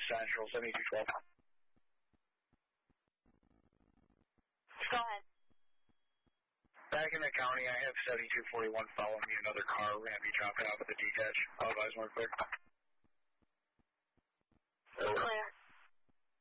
Central, 7212. Go ahead. Back in the county, I have 7241 following me. Another car ran me, dropping off at the detach. Otherwise, more clear.